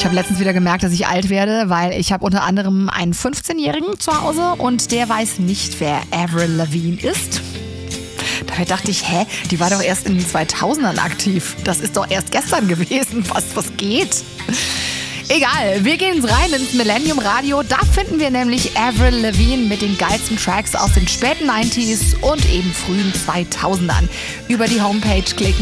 Ich habe letztens wieder gemerkt, dass ich alt werde, weil ich habe unter anderem einen 15-Jährigen zu Hause und der weiß nicht, wer Avril Lavigne ist. Dabei dachte ich, die war doch erst in den 2000ern aktiv. Das ist doch erst gestern gewesen. Was geht? Egal, wir gehen rein ins Millennium Radio. Da finden wir nämlich Avril Lavigne mit den geilsten Tracks aus den späten 90s und eben frühen 2000ern. Über die Homepage klicken